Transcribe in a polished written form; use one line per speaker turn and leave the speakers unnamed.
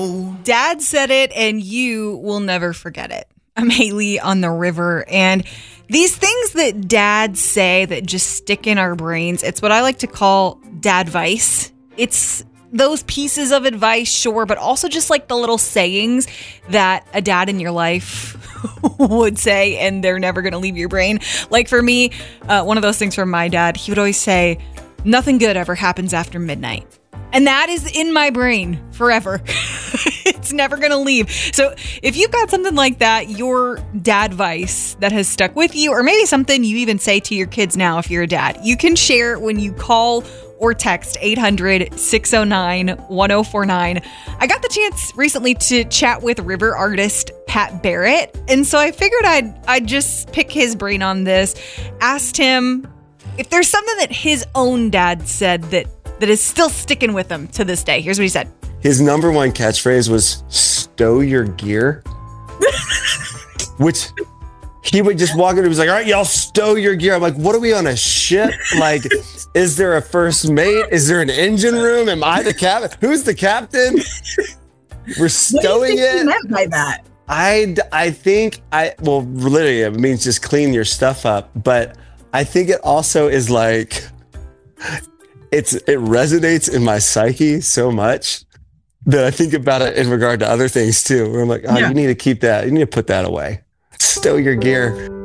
Dad said it, and you will never forget it. I'm Haley on the river, and these things that dads say that just stick in our brains, it's what I like to call dadvice. It's those pieces of advice, sure, but also just like the little sayings that a dad in your life would say, and they're never going to leave your brain. Like for me, one of those things from my dad, he would always say, nothing good ever happens after midnight. And that is in my brain forever. It's never going to leave. So if you've got something like that, your dadvice that has stuck with you, or maybe something you even say to your kids now if you're a dad, you can share when you call or text 800-609-1049. I got the chance recently to chat with river artist Pat Barrett. And so I figured I'd just pick his brain on this. Asked him if there's something that his own dad said that is still sticking with him to this day. Here's what he said.
His number one catchphrase was stow your gear, which he would just walk in and he was like, all right, y'all stow your gear. I'm like, what are we on a ship? Like, is there a first mate? Is there an engine room? Am I the captain? Who's the captain? We're stowing it.
What do you think he meant by that?
I think literally it means just clean your stuff up. But I think it also is like, it resonates in my psyche so much that I think about it in regard to other things too, where I'm like, you need to keep that. You need to put that away. Stow your gear.